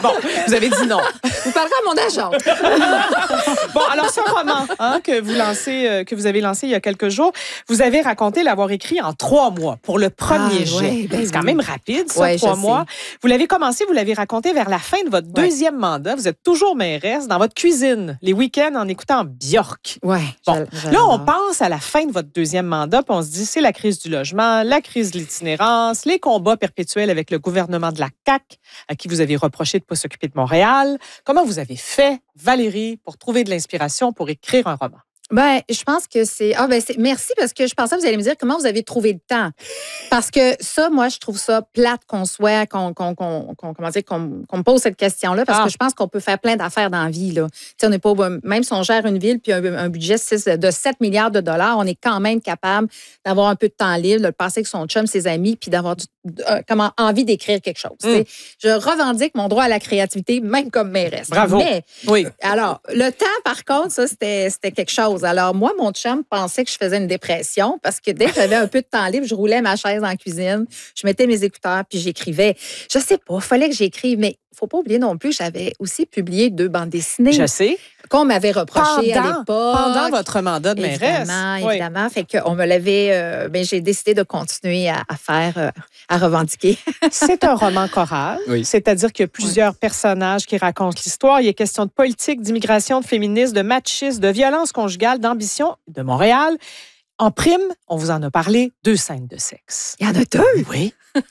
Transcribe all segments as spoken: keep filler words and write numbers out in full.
Bon, vous avez dit non. Vous parlerez à mon agent. Bon, alors ce roman hein, que vous lancez, euh, que vous avez lancé il y a quelques jours, vous avez raconté l'avoir écrit en trois mois pour le premier ah, jet. Ouais, ben c'est quand oui. même rapide, ça, ouais, trois mois. Sais. Vous l'avez commencé, vous l'avez raconté vers la fin de votre ouais. deuxième mandat. Vous êtes toujours mairesse dans votre cuisine, les week-ends en écoutant Björk. Ouais. Bon, là, on pense à la fin de votre deuxième mandat, puis on se dit c'est la crise du logement, la crise de l'itinérance, les combats perpétuels avec le gouvernement de la C A Q, à qui vous avez reproché de ne pas s'occuper de Montréal. Comment vous avez fait, Valérie, pour trouver de l'inspiration pour écrire un roman? Ben, je pense que c'est. Ah, ben, c'est. Merci, parce que je pensais que vous allez me dire comment vous avez trouvé le temps. Parce que ça, moi, je trouve ça plate qu'on soit, qu'on, qu'on, qu'on, qu'on, comment dire, qu'on, qu'on me pose cette question-là, parce ah. que je pense qu'on peut faire plein d'affaires dans la vie, là. Tu sais, on n'est pas. Même si on gère une ville puis un, un budget de sept milliards de dollars, on est quand même capable d'avoir un peu de temps libre, de le passer avec son chum, ses amis, puis d'avoir du, euh, comment, envie d'écrire quelque chose. Mm. Je revendique mon droit à la créativité, même comme mairesse. Bravo. Mais, oui. Alors, le temps, par contre, ça, c'était, c'était quelque chose. Alors, moi, mon chum pensait que je faisais une dépression parce que dès que j'avais un peu de temps libre, je roulais ma chaise dans la cuisine, je mettais mes écouteurs puis j'écrivais. Je sais pas, il fallait que j'écrive, mais il ne faut pas oublier non plus, j'avais aussi publié deux bandes dessinées. Je sais. Qu'on m'avait reproché pendant, à l'époque. Pendant votre mandat de mairesse. Évidemment, évidemment. Oui. Fait qu'on me l'avait... Euh, ben, j'ai décidé de continuer à, à faire, euh, à revendiquer. C'est un roman choral, oui. C'est-à-dire qu'il y a plusieurs oui. personnages qui racontent l'histoire. Il y a question de politique, d'immigration, de féminisme, de machisme, de violence conjugale, d'ambition de Montréal. En prime, on vous en a parlé, deux scènes de sexe. Il y en a deux? Oui.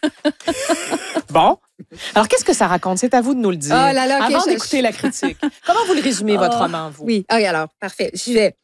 Bon. Alors, qu'est-ce que ça raconte? C'est à vous de nous le dire. Oh là là, Avant okay, d'écouter je... la critique. Comment vous le résumez, oh, votre roman, vous? Oui. OK, alors, parfait. J'y vais.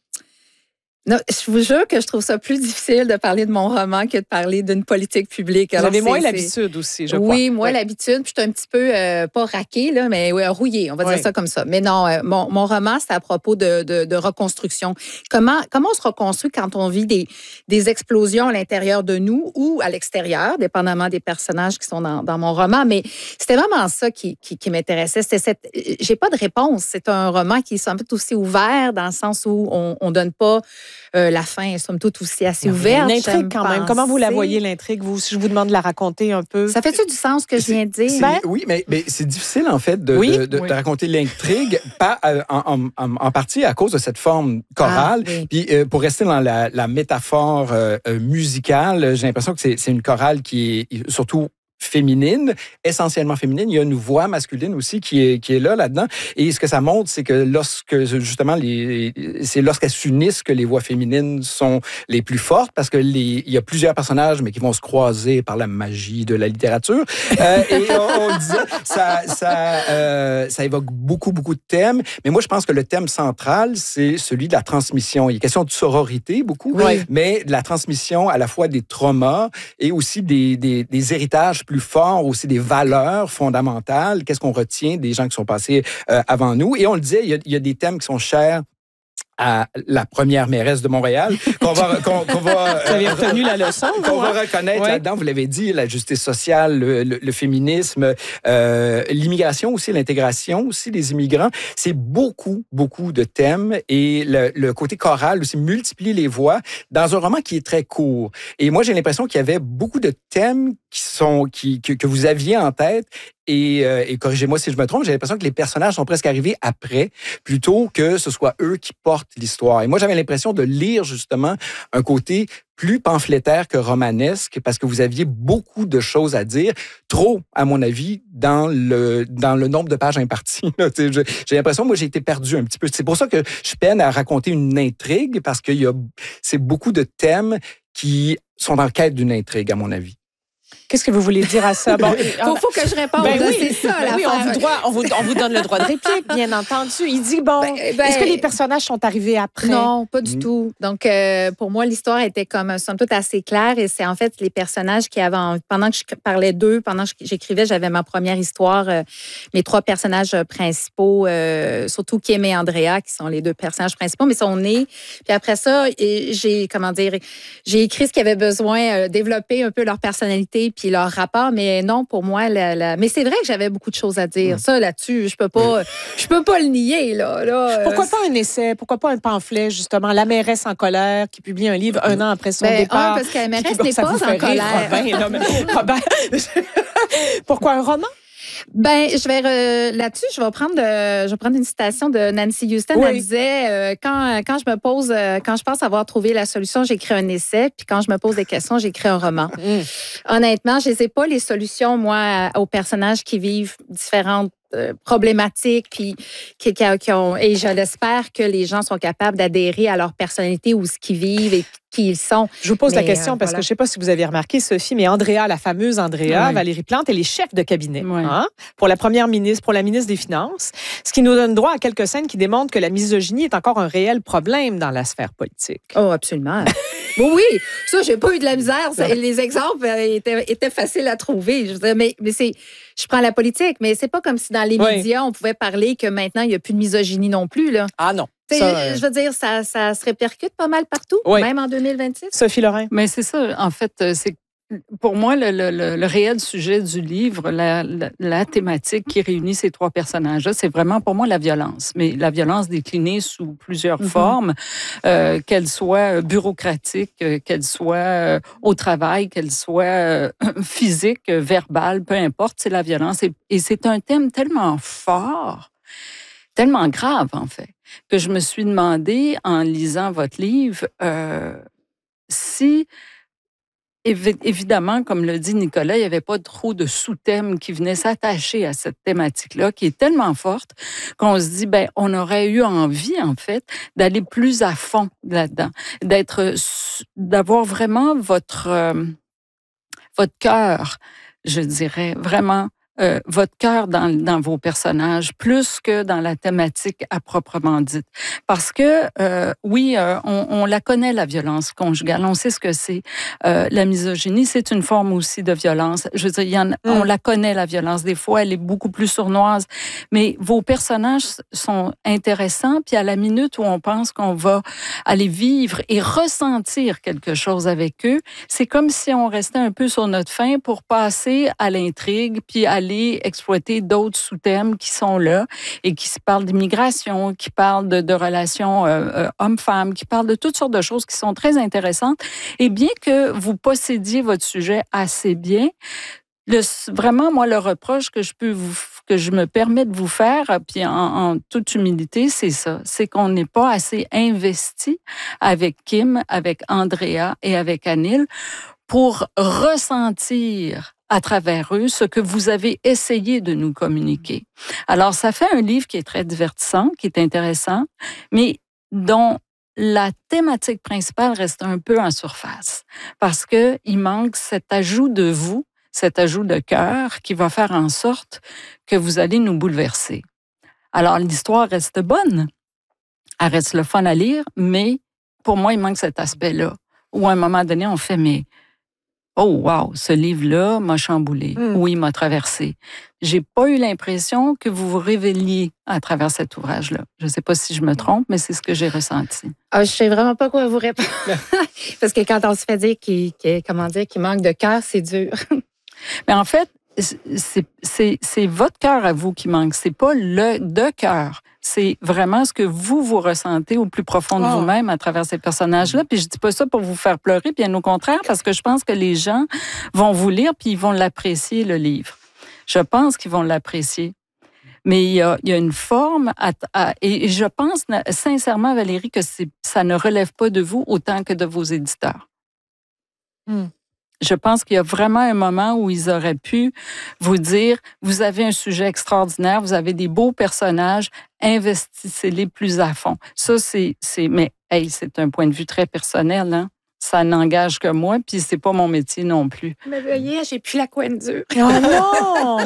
Non, je vous jure que je trouve ça plus difficile de parler de mon roman que de parler d'une politique publique. Alors, vous avez moins c'est, l'habitude aussi, je oui, crois. Oui, moins ouais. l'habitude. Puis je suis un petit peu, euh, pas raquée, là, mais ouais, rouillée, on va ouais. dire ça comme ça. Mais non, euh, mon, mon roman, c'est à propos de, de, de reconstruction. Comment, comment on se reconstruit quand on vit des, des explosions à l'intérieur de nous ou à l'extérieur, dépendamment des personnages qui sont dans, dans mon roman. Mais c'était vraiment ça qui, qui, qui m'intéressait. C'était cette, j'ai pas de réponse. C'est un roman qui est somme toute aussi ouvert dans le sens où on ne donne pas... Euh, la fin est somme toute aussi assez non, ouverte. Une intrigue quand même. Comment vous la voyez, l'intrigue, vous, si je vous demande de la raconter un peu? Ça fait-tu du sens ce que je viens de dire? Ben? Oui, mais, mais c'est difficile, en fait, de, oui? de, de, oui. de raconter l'intrigue, pas euh, en, en, en partie à cause de cette forme chorale. Ah, oui. Puis euh, pour rester dans la, la métaphore euh, musicale, j'ai l'impression que c'est, c'est une chorale qui est surtout féminine, essentiellement féminine. Il y a une voix masculine aussi qui est, qui est là, là-dedans. Et ce que ça montre, c'est que lorsque, justement, les, c'est lorsqu'elles s'unissent que les voix féminines sont les plus fortes, parce que les, il y a plusieurs personnages, mais qui vont se croiser par la magie de la littérature. Euh, et on, on disait, ça, ça, euh, ça évoque beaucoup, beaucoup de thèmes. Mais moi, je pense que le thème central, c'est celui de la transmission. Il est question de sororité, beaucoup, oui. mais de la transmission à la fois des traumas et aussi des, des, des héritages plus fort, aussi des valeurs fondamentales. Qu'est-ce qu'on retient des gens qui sont passés euh, avant nous? Et on le disait, il y a, il y a des thèmes qui sont chers à la première mairesse de Montréal, qu'on va, qu'on, qu'on va, vous avez retenu la leçon, qu'on va reconnaître ouais. là-dedans. Vous l'avez dit, la justice sociale, le, le, le féminisme, euh, l'immigration aussi, l'intégration aussi des immigrants. C'est beaucoup, beaucoup de thèmes et le, le côté choral aussi multiplie les voix dans un roman qui est très court. Et moi, j'ai l'impression qu'il y avait beaucoup de thèmes qui sont, qui, que, que vous aviez en tête. Et, euh, et corrigez-moi si je me trompe, j'ai l'impression que les personnages sont presque arrivés après, plutôt que ce soit eux qui portent l'histoire. Et moi, j'avais l'impression de lire justement un côté plus pamphlétaire que romanesque, parce que vous aviez beaucoup de choses à dire, trop, à mon avis, dans le, dans le nombre de pages imparties. J'ai l'impression, moi, j'ai été perdu un petit peu. C'est pour ça que je peine à raconter une intrigue, parce que y a, c'est beaucoup de thèmes qui sont en quête d'une intrigue, à mon avis. Qu'est-ce que vous voulez dire à ça? Bon, il faut, faut que je réponde. Ben oui, c'est ça, ben oui, on, vous doit, on, vous, on vous donne le droit de réplique, bien entendu. Il dit, bon, ben, ben, est-ce que les personnages sont arrivés après? Non, pas du mmh. tout. Donc, euh, pour moi, l'histoire était comme, somme toute, assez claire. Et c'est en fait les personnages qui avaient... Pendant que je parlais d'eux, pendant que j'écrivais, j'avais ma première histoire. Euh, mes trois personnages principaux, euh, surtout Kim et Andrea, qui sont les deux personnages principaux, mais sont nés. Puis après ça, j'ai, comment dire, j'ai écrit ce qu'ils avaient besoin, euh, développer un peu leur personnalité puis leur rapport, mais non, pour moi, la, la... mais c'est vrai que j'avais beaucoup de choses à dire. Mmh. Ça, là-dessus, je peux pas, je peux pas le nier, là. là Pourquoi pas un essai? Pourquoi pas un pamphlet, justement? La mairesse en colère, qui publie un livre un an après son ben, départ. Un, parce que la mairesse n'est pas en colère. Rire, Robin, non, mais, Robin, pourquoi un roman? Ben, je vais euh, là-dessus, je vais prendre, euh, je vais prendre une citation de Nancy Houston. Oui. Elle disait euh, quand quand je me pose, euh, quand je pense avoir trouvé la solution, j'écris un essai, puis quand je me pose des questions, j'écris un roman. Mm. Honnêtement, je ne sais pas les solutions moi aux personnages qui vivent différentes euh, problématiques, puis qui, qui, qui ont, et je l'espère que les gens sont capables d'adhérer à leur personnalité ou ce qu'ils vivent et qui ils sont. Je vous pose mais, la question euh, parce voilà. que je ne sais pas si vous avez remarqué, Sophie, mais Andrea, la fameuse Andrea, oui. Valérie Plante, elle est chef de cabinet oui. hein, pour la première ministre, pour la ministre des Finances, ce qui nous donne droit à quelques scènes qui démontrent que la misogynie est encore un réel problème dans la sphère politique. Oh, absolument. Bon, oui, ça, j'ai pas eu de la misère. Ça, les exemples étaient, étaient faciles à trouver. Je veux dire, mais, mais c'est, je prends la politique, mais c'est pas comme si dans les oui. médias, on pouvait parler que maintenant, il n'y a plus de misogynie non plus. Là. Ah non. Ça, euh... Je veux dire, ça, ça se répercute pas mal partout, oui. même en deux mille vingt-six. Sophie Lorrain. Mais c'est ça, en fait, c'est pour moi le, le, le réel sujet du livre, la, la, la thématique qui réunit ces trois personnages-là, c'est vraiment pour moi la violence. Mais la violence déclinée sous plusieurs mm-hmm. formes, euh, qu'elle soit bureaucratique, euh, qu'elle soit euh, au travail, qu'elle soit euh, physique, verbale, peu importe, c'est la violence. Et, et c'est un thème tellement fort, tellement grave en fait, que je me suis demandé, en lisant votre livre, euh, si, évi- évidemment, comme le dit Nicolas, il n'y avait pas trop de sous-thèmes qui venaient s'attacher à cette thématique-là, qui est tellement forte qu'on se dit, ben, on aurait eu envie, en fait, d'aller plus à fond là-dedans, d'être, d'avoir vraiment votre, euh, votre cœur, je dirais, vraiment, Euh, votre cœur dans, dans vos personnages, plus que dans la thématique à proprement dite. Parce que, euh, oui, euh, on, on la connaît, la violence conjugale, on sait ce que c'est. Euh, la misogynie, c'est une forme aussi de violence. Je veux dire, il y en, mm. on la connaît, la violence. Des fois, elle est beaucoup plus sournoise. Mais vos personnages sont intéressants, puis à la minute où on pense qu'on va aller vivre et ressentir quelque chose avec eux, c'est comme si on restait un peu sur notre faim pour passer à l'intrigue, puis à aller exploiter d'autres sous-thèmes qui sont là et qui parlent d'immigration, qui parlent de, de relations euh, euh, hommes-femmes, qui parlent de toutes sortes de choses qui sont très intéressantes. Et bien que vous possédiez votre sujet assez bien, le, vraiment, moi, le reproche que je peux vous, que je me permets de vous faire, puis en, en toute humilité, c'est ça. C'est qu'on n'est pas assez investi avec Kim, avec Andrea et avec Anil pour ressentir à travers eux ce que vous avez essayé de nous communiquer. Alors, ça fait un livre qui est très divertissant, qui est intéressant, mais dont la thématique principale reste un peu en surface parce qu'il manque cet ajout de vous, cet ajout de cœur qui va faire en sorte que vous allez nous bouleverser. Alors, l'histoire reste bonne, elle reste le fun à lire, mais pour moi, il manque cet aspect-là où à un moment donné, on fait « mais oh, wow, ce livre-là m'a chamboulé. Mm. Oui, m'a traversé. » J'ai pas eu l'impression que vous vous révéliez à travers cet ouvrage-là. Je sais pas si je me trompe, mais c'est ce que j'ai ressenti. Ah, je sais vraiment pas quoi vous répondre. Parce que quand on se fait dire qu'il, qu'il, comment dire, qu'il manque de cœur, c'est dur. Mais en fait, c'est, c'est, c'est votre cœur à vous qui manque. C'est pas le de cœur. C'est vraiment ce que vous, vous ressentez au plus profond de oh. vous-même à travers ces personnages-là. Puis je dis pas ça pour vous faire pleurer, bien au contraire, parce que je pense que les gens vont vous lire puis ils vont l'apprécier, le livre. Je pense qu'ils vont l'apprécier. Mais il y a, il y a une forme, à, à, et je pense sincèrement, Valérie, que c'est, ça ne relève pas de vous autant que de vos éditeurs. Mm. Je pense qu'il y a vraiment un moment où ils auraient pu vous dire, vous avez un sujet extraordinaire, vous avez des beaux personnages, investissez-les plus à fond. Ça, c'est, c'est mais hey, c'est un point de vue très personnel, hein? Ça n'engage que moi, puis c'est pas mon métier non plus. Mais veuillez, j'ai plus la couenne dure. Oh non!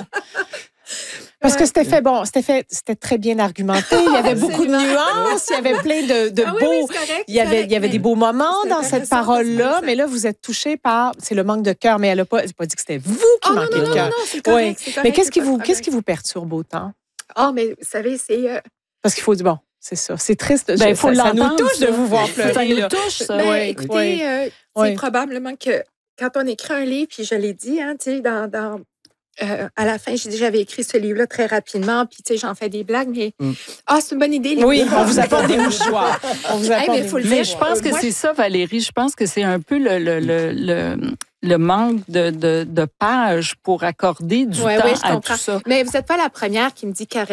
Parce que c'était fait, bon, c'était fait, c'était très bien argumenté. Il y avait beaucoup de nuances, il y avait plein de, de ah beaux, oui, oui, c'est correct, il y avait, correct, il y avait des beaux moments dans cette parole-là, mais là, vous êtes touché par, c'est le manque de cœur, mais elle n'a pas, elle a pas dit que c'était vous qui oh, manquiez non, de non, cœur. Non, non, c'est correct, oui. c'est correct. Mais qu'est-ce qui vous, qu'est-ce qui vous perturbe autant? Ah, oh, mais vous savez, c'est... Euh... Parce qu'il faut dire, bon, c'est ça, c'est triste. Ben, il faut ça, ça nous touche ça. de vous voir pleurer. Ça nous touche, ça. Ben, oui. écoutez, oui. Euh, oui. c'est probablement que quand on écrit un livre, puis je l'ai dit, hein, tu sais, dans... dans Euh, à la fin, j'ai dit j'avais écrit ce livre-là très rapidement, puis tu sais, j'en fais des blagues, mais mm. ah, c'est une bonne idée. Les oui, on vous apporte des mouchoirs. On vous apporte hey, mais des faut le mais dire. je pense que Moi, c'est je... ça, Valérie. Je pense que c'est un peu le, le, le, le le manque de, de, de pages pour accorder du ouais, temps oui, à tout ça. Mais vous n'êtes pas la première qui me dit carrément